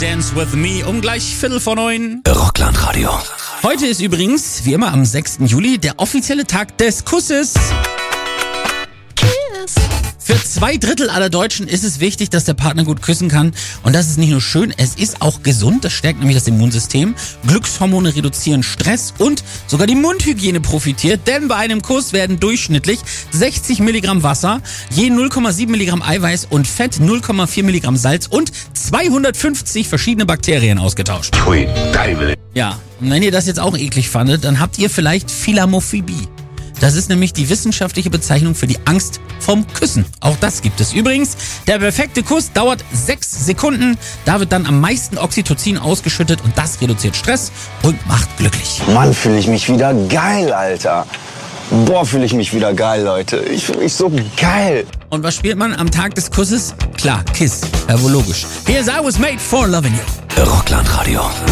Dance with me um gleich 8:45. Rockland-Radio. Heute ist übrigens, wie immer am 6. Juli, der offizielle Tag des Kusses. Für 2/3 aller Deutschen ist es wichtig, dass der Partner gut küssen kann. Und das ist nicht nur schön, es ist auch gesund. Das stärkt nämlich das Immunsystem. Glückshormone reduzieren Stress und sogar die Mundhygiene profitiert. Denn bei einem Kuss werden durchschnittlich 60 Milligramm Wasser, je 0,7 Milligramm Eiweiß und Fett, 0,4 Milligramm Salz und 250 verschiedene Bakterien ausgetauscht. Pfui, geil. Ja, und wenn ihr das jetzt auch eklig fandet, dann habt ihr vielleicht Philamophobie. Das ist nämlich die wissenschaftliche Bezeichnung für die Angst vom Küssen. Auch das gibt es. Übrigens, der perfekte Kuss dauert 6 Sekunden. Da wird dann am meisten Oxytocin ausgeschüttet und das reduziert Stress und macht glücklich. Mann, fühle ich mich wieder geil, Alter. Boah, fühle ich mich wieder geil, Leute. Ich fühle mich so geil. Und was spielt man am Tag des Kusses? Klar, Kiss. Ja, wohl logisch. Here's I Was Made for Loving You. Rockland-Radio.